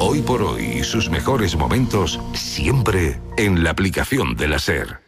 Hoy por hoy y sus mejores momentos siempre en la aplicación de la SER.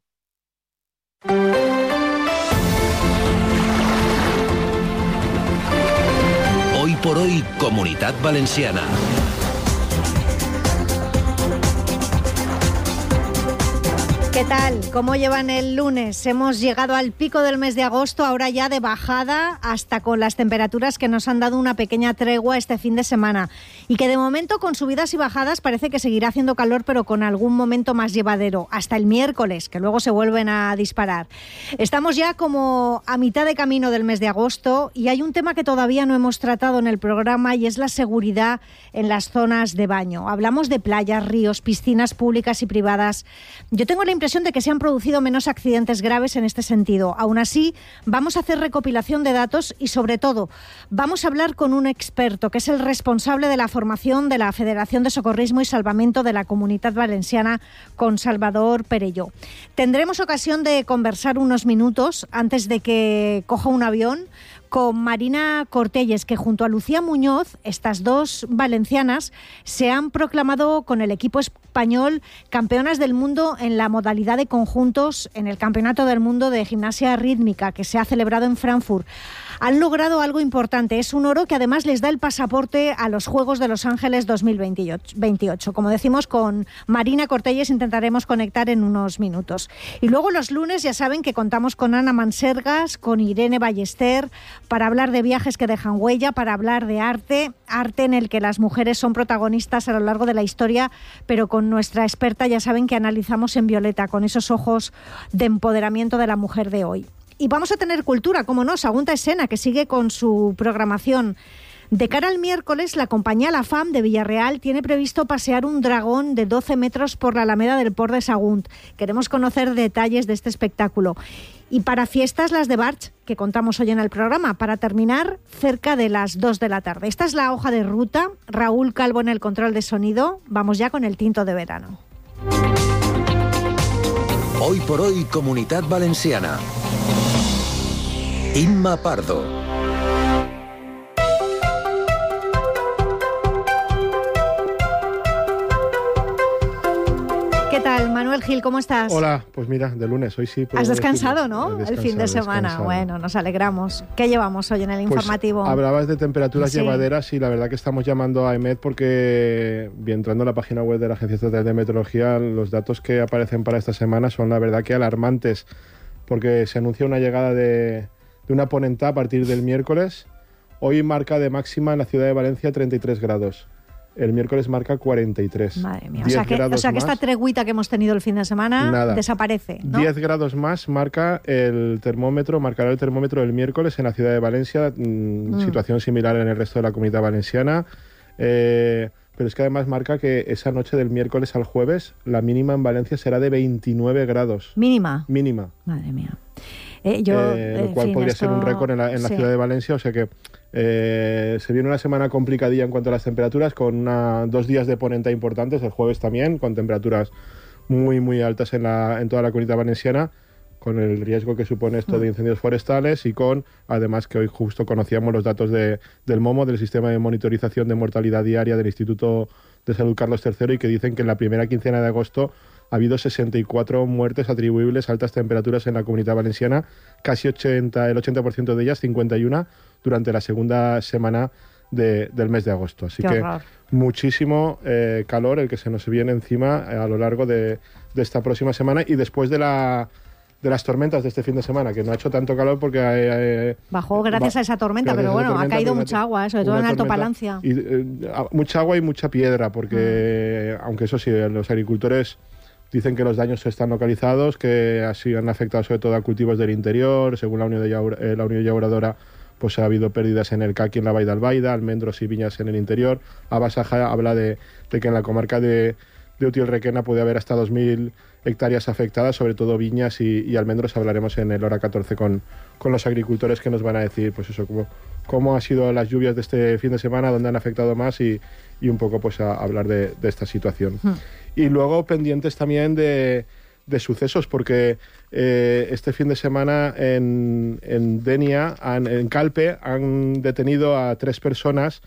Hoy por hoy, Comunitat Valenciana. ¿Qué tal? ¿Cómo llevan el lunes? Hemos llegado al pico del mes de agosto, ahora ya de bajada, hasta con las temperaturas que nos han dado una pequeña tregua este fin de semana. Y que de momento, con subidas y bajadas, parece que seguirá haciendo calor, pero con algún momento más llevadero, hasta el miércoles, que luego se vuelven a disparar. Estamos ya como a mitad de camino del mes de agosto y hay un tema que todavía no hemos tratado en el programa y es la seguridad en las zonas de baño. Hablamos de playas, ríos, piscinas públicas y privadas. Yo tengo la impresión de que se han producido menos accidentes graves en este sentido. Aún así, vamos a hacer recopilación de datos y, sobre todo, vamos a hablar con un experto que es el responsable de la formación de la Federación de Socorrismo y Salvamento de la Comunitat Valenciana, con Salvador Perelló. Tendremos ocasión de conversar unos minutos antes de que coja un avión con Marina Cortelles, que junto a Lucía Muñoz, estas dos valencianas, se han proclamado con el equipo español campeonas del mundo en la modalidad de conjuntos en el Campeonato del Mundo de Gimnasia Rítmica, que se ha celebrado en Frankfurt. Han logrado algo importante, es un oro que además les da el pasaporte a los Juegos de Los Ángeles 2028. Como decimos, con Marina Cortelles intentaremos conectar en unos minutos. Y luego los lunes ya saben que contamos con Ana Mansergas, con Irene Ballester, para hablar de viajes que dejan huella, para hablar de arte en el que las mujeres son protagonistas a lo largo de la historia, pero con nuestra experta ya saben que analizamos en violeta, con esos ojos de empoderamiento de la mujer de hoy. Y vamos a tener cultura, como no, Sagunta Escena, que sigue con su programación. De cara al miércoles, la compañía La Fam de Villarreal tiene previsto pasear un dragón de 12 metros por la Alameda del Port de Sagunt. Queremos conocer detalles de este espectáculo. Y para fiestas, las de Barch, que contamos hoy en el programa, para terminar cerca de las 2 de la tarde. Esta es la hoja de ruta. Raúl Calvo en el control de sonido. Vamos ya con el tinto de verano. Hoy por hoy, Comunitat Valenciana. Inma Pardo. ¿Qué tal, Manuel Gil? ¿Cómo estás? Hola, pues mira, de lunes, hoy sí. ¿Has descansado, no? El fin de semana. Bueno, nos alegramos. ¿Qué llevamos hoy en el informativo? Pues hablabas de temperaturas sí. llevaderas y la verdad que estamos llamando a EMET porque, entrando en la página web de la Agencia Estatal de Meteorología, los datos que aparecen para esta semana son la verdad que alarmantes, porque se anuncia una llegada de una ponentá a partir del miércoles. Hoy marca de máxima en la ciudad de Valencia 33 grados. El miércoles marca 43. Madre mía. O sea que esta treguita que hemos tenido el fin de semana desaparece, ¿no? 10 grados más marcará el termómetro del miércoles en la ciudad de Valencia. Situación similar en el resto de la Comunidad Valenciana. Pero es que además marca que esa noche del miércoles al jueves la mínima en Valencia será de 29 grados. ¿Mínima? Mínima. Madre mía. Lo cual podría ser un récord en la ciudad de Valencia, o sea que se viene una semana complicadilla en cuanto a las temperaturas, con 2 días de ponenta importantes, el jueves también, con temperaturas muy muy altas en toda la Comunidad Valenciana, con el riesgo que supone esto de incendios forestales y con, además, que hoy justo conocíamos los datos del MOMO, del Sistema de Monitorización de Mortalidad Diaria del Instituto de Salud Carlos III, y que dicen que en la primera quincena de agosto ha habido 64 muertes atribuibles a altas temperaturas en la Comunidad Valenciana, casi el 80% de ellas, 51, durante la segunda semana del mes de agosto. Así que muchísimo calor el que se nos viene encima a lo largo de esta próxima semana, y después de las tormentas de este fin de semana, que no ha hecho tanto calor porque... bajó gracias a esa tormenta, pero bueno, ha caído mucha agua, sobre todo en Alto Palancia. Y, mucha agua y mucha piedra, porque aunque eso sí, los agricultores dicen que los daños están localizados, que así han afectado sobre todo a cultivos del interior. Según la Unión Llauradora, pues ha habido pérdidas en el caqui en la Vall d'Albaida, almendros y viñas en el interior. Abasaja habla de que en la comarca de Utiel-Requena puede haber hasta 2.000 hectáreas afectadas, sobre todo viñas y almendros. Hablaremos en el Hora 14 con los agricultores, que nos van a decir pues eso, cómo han sido las lluvias de este fin de semana, dónde han afectado más y un poco pues a hablar de esta situación. Y luego pendientes también de sucesos, porque este fin de semana en Denia, en Calpe, han detenido a 3 personas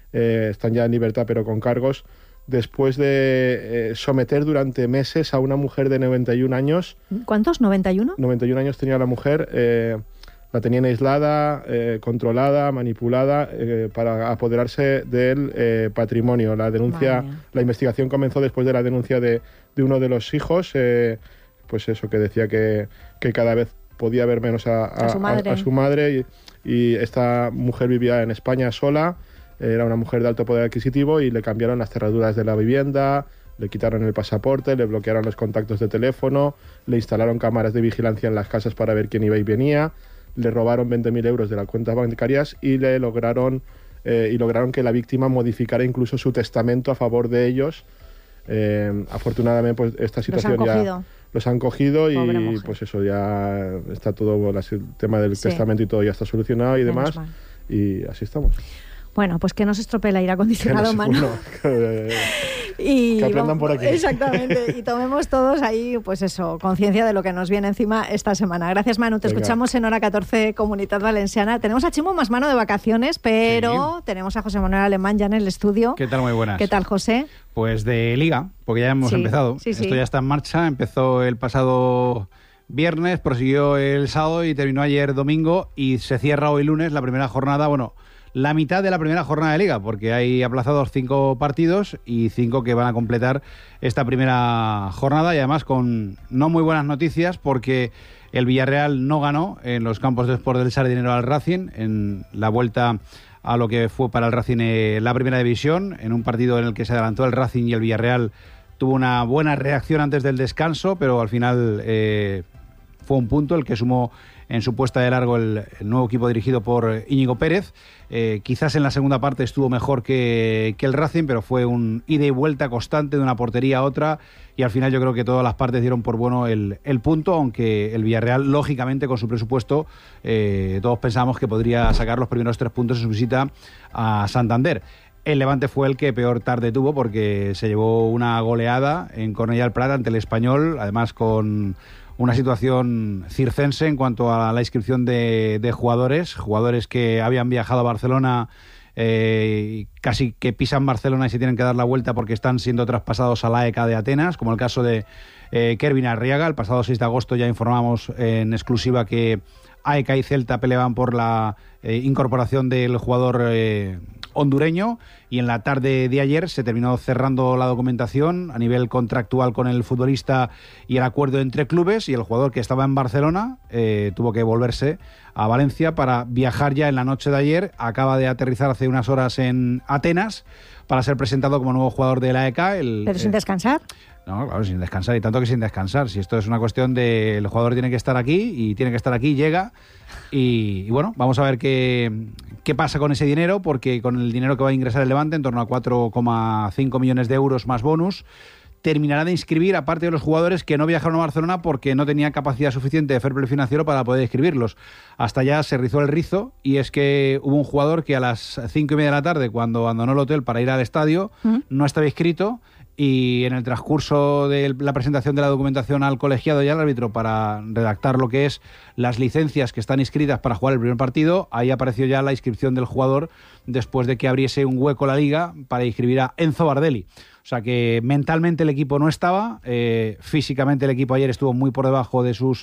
están ya en libertad pero con cargos, después de someter durante meses a una mujer de 91 años. ¿Cuántos? ¿91? 91 años tenía la mujer, la tenían aislada, controlada, manipulada, para apoderarse del patrimonio. La investigación comenzó después de la denuncia de uno de los hijos, pues eso, que decía que cada vez podía ver menos a su madre y esta mujer vivía en España sola. Era una mujer de alto poder adquisitivo y le cambiaron las cerraduras de la vivienda, le quitaron el pasaporte, le bloquearon los contactos de teléfono, le instalaron cámaras de vigilancia en las casas para ver quién iba y venía, le robaron 20.000 euros de las cuentas bancarias y lograron que la víctima modificara incluso su testamento a favor de ellos. Afortunadamente, pues esta situación los han cogido y pues eso, ya está todo, el tema del testamento y todo ya está solucionado y demás. Y así estamos. Bueno, pues que no se estropee el aire acondicionado, Manu. Que aprendan por aquí. Exactamente. Y tomemos todos ahí, pues eso, conciencia de lo que nos viene encima esta semana. Gracias, Manu. Te escuchamos en Hora 14, Comunidad Valenciana. Tenemos a Chimo Masmano de vacaciones, pero tenemos a José Manuel Alemán ya en el estudio. ¿Qué tal? Muy buenas. ¿Qué tal, José? Pues de Liga, porque ya hemos empezado. Esto ya está en marcha. Empezó el pasado viernes, prosiguió el sábado y terminó ayer domingo y se cierra hoy lunes la primera jornada. Bueno, la mitad de la primera jornada de Liga, porque hay aplazados 5 partidos y 5 que van a completar esta primera jornada, y además con no muy buenas noticias, porque el Villarreal no ganó en los campos de Sport del Sardinero al Racing en la vuelta a lo que fue para el Racing la primera división, en un partido en el que se adelantó el Racing y el Villarreal tuvo una buena reacción antes del descanso, pero al final fue un punto el que sumó en su puesta de largo el nuevo equipo dirigido por Íñigo Pérez. Quizás en la segunda parte estuvo mejor que el Racing, pero fue un ida y vuelta constante de una portería a otra, y al final yo creo que todas las partes dieron por bueno el punto, aunque el Villarreal, lógicamente, con su presupuesto, todos pensábamos que podría sacar los primeros 3 puntos en su visita a Santander. El Levante fue el que peor tarde tuvo, porque se llevó una goleada en Cornellà del Prat ante el Español, además con una situación circense en cuanto a la inscripción de jugadores que habían viajado a Barcelona, casi que pisan Barcelona y se tienen que dar la vuelta porque están siendo traspasados a la AEK de Atenas, como el caso de Kervin Arriaga. El pasado 6 de agosto ya informamos en exclusiva que AEK y Celta peleaban por la incorporación del jugador hondureño, y en la tarde de ayer se terminó cerrando la documentación a nivel contractual con el futbolista y el acuerdo entre clubes, y el jugador que estaba en Barcelona tuvo que volverse a Valencia para viajar ya en la noche de ayer. Acaba de aterrizar hace unas horas en Atenas para ser presentado como nuevo jugador de la AEK. ¿Pero sin descansar? No, claro, sin descansar, y tanto que sin descansar. Si esto es una cuestión de el jugador tiene que estar aquí, y tiene que estar aquí, llega. Y bueno, vamos a ver qué pasa con ese dinero, porque con el dinero que va a ingresar el Levante, en torno a 4,5 millones de euros más bonus, terminará de inscribir, aparte de los jugadores que no viajaron a Barcelona porque no tenían capacidad suficiente de fair play financiero para poder inscribirlos. Hasta ya se rizó el rizo, y es que hubo un jugador que a las 5:30 de la tarde, cuando abandonó el hotel para ir al estadio, no estaba inscrito, y en el transcurso de la presentación de la documentación al colegiado y al árbitro para redactar lo que es las licencias que están inscritas para jugar el primer partido, ahí apareció ya la inscripción del jugador después de que abriese un hueco la liga para inscribir a Enzo Bardelli. O sea que mentalmente el equipo no estaba, físicamente el equipo ayer estuvo muy por debajo de sus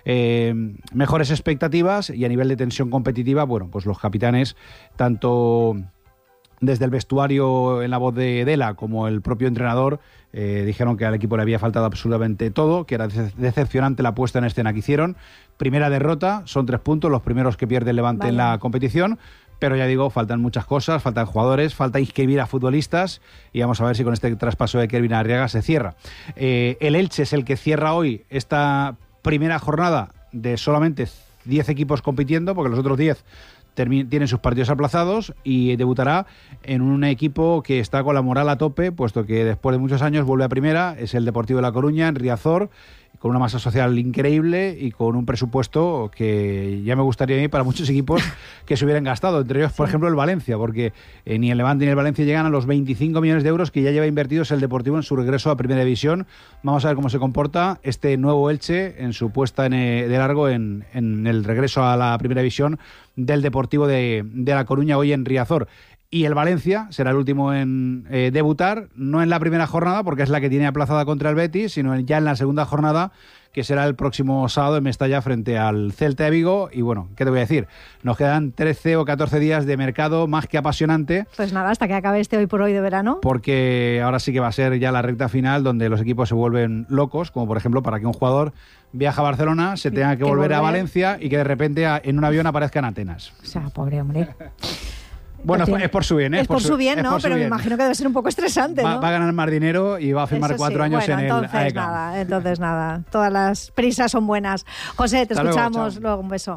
mejores expectativas, y a nivel de tensión competitiva, bueno, pues los capitanes, tanto desde el vestuario en la voz de Dela como el propio entrenador, dijeron que al equipo le había faltado absolutamente todo, que era decepcionante la puesta en escena que hicieron. Primera derrota, son 3 puntos, los primeros que pierde el Levante en la competición, pero ya digo, faltan muchas cosas, faltan jugadores, falta inscribir a futbolistas, y vamos a ver si con este traspaso de Kervin Arriaga se cierra. El Elche es el que cierra hoy esta primera jornada de solamente 10 equipos compitiendo, porque los otros 10 tienen sus partidos aplazados, y debutará en un equipo que está con la moral a tope, puesto que después de muchos años vuelve a primera. Es el Deportivo de La Coruña, en Riazor, con una masa social increíble y con un presupuesto que ya me gustaría a mí para muchos equipos que se hubieran gastado, entre ellos, por ejemplo, el Valencia, porque ni el Levante ni el Valencia llegan a los 25 millones de euros que ya lleva invertidos el Deportivo en su regreso a Primera División. Vamos a ver cómo se comporta este nuevo Elche en su puesta de largo en el regreso a la Primera División del Deportivo de La Coruña, hoy en Riazor. Y el Valencia será el último en debutar, no en la primera jornada, porque es la que tiene aplazada contra el Betis, sino ya en la segunda jornada, que será el próximo sábado en Mestalla frente al Celta de Vigo. Y bueno, ¿qué te voy a decir? Nos quedan 13 o 14 días de mercado más que apasionante. Pues nada, hasta que acabe este hoy por hoy de verano. Porque ahora sí que va a ser ya la recta final donde los equipos se vuelven locos, como por ejemplo para que un jugador viaja a Barcelona, se tenga que volver a Valencia y que de repente en un avión aparezca en Atenas. O sea, pobre hombre. Bueno, es por su bien, ¿eh? Es por su bien, ¿no? Pero me imagino que debe ser un poco estresante, ¿no? Va a ganar más dinero y va a firmar 4 años en el AEK. Entonces nada. Todas las prisas son buenas. José, te escuchamos luego. Un beso.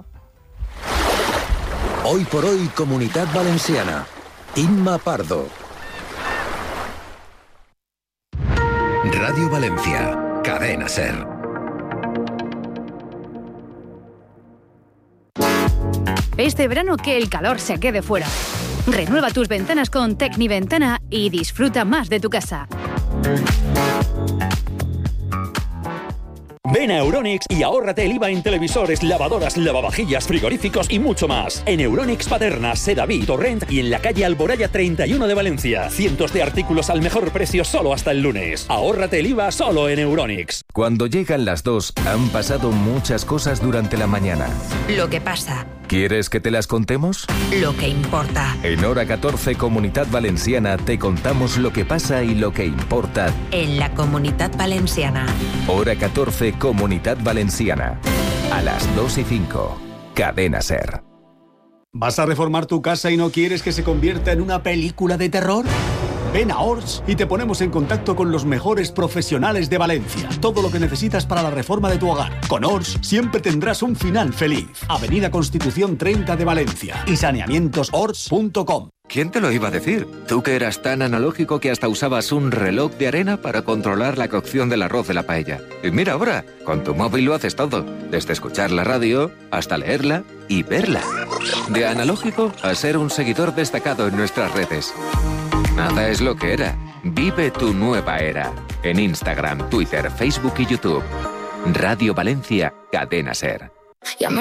Hoy por hoy, Comunitat Valenciana. Inma Pardo. Radio Valencia. Cadena SER. Este verano que el calor se quede fuera. Renueva tus ventanas con Tecniventana y disfruta más de tu casa. Ven a Euronics y ahórrate el IVA en televisores, lavadoras, lavavajillas, frigoríficos y mucho más. En Euronics Paterna, Sedaví, Torrent y en la calle Alboraya 31 de Valencia. Cientos de artículos al mejor precio solo hasta el lunes. Ahórrate el IVA solo en Euronics. Cuando llegan las 2, han pasado muchas cosas durante la mañana. Lo que pasa. ¿Quieres que te las contemos? Lo que importa. En Hora 14 Comunitat Valenciana te contamos lo que pasa y lo que importa. En la Comunitat Valenciana. Hora 14 Comunitat Valenciana. A las 2:05. Cadena SER. ¿Vas a reformar tu casa y no quieres que se convierta en una película de terror? Ven a Ors y te ponemos en contacto con los mejores profesionales de Valencia. Todo lo que necesitas para la reforma de tu hogar. Con Ors siempre tendrás un final feliz. Avenida Constitución 30 de Valencia y saneamientosors.com. ¿Quién te lo iba a decir? Tú que eras tan analógico que hasta usabas un reloj de arena para controlar la cocción del arroz de la paella. Y mira ahora, con tu móvil lo haces todo. Desde escuchar la radio hasta leerla y verla. De analógico a ser un seguidor destacado en nuestras redes. Nada es lo que era. Vive tu nueva era. En Instagram, Twitter, Facebook y YouTube. Radio Valencia, Cadena SER.